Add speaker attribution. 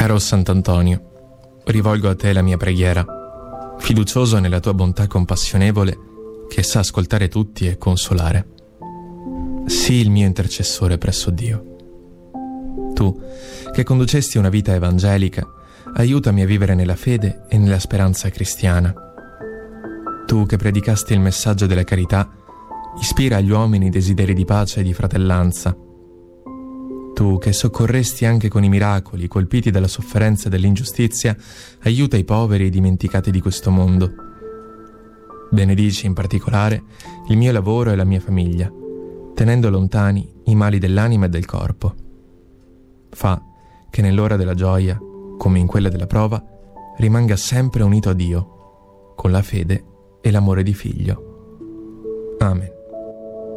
Speaker 1: Caro Sant'Antonio, rivolgo a te la mia preghiera, fiducioso nella tua bontà compassionevole che sa ascoltare tutti e consolare. Sii il mio intercessore presso Dio. Tu, che conducesti una vita evangelica, aiutami a vivere nella fede e nella speranza cristiana. Tu, che predicasti il messaggio della carità, ispira agli uomini desideri di pace e di fratellanza. Tu, che soccorresti anche con i miracoli, colpiti dalla sofferenza e dall'ingiustizia, aiuta i poveri e i dimenticati di questo mondo. Benedici in particolare il mio lavoro e la mia famiglia, tenendo lontani i mali dell'anima e del corpo. Fa che nell'ora della gioia, come in quella della prova, rimanga sempre unito a Dio, con la fede e l'amore di figlio. Amen.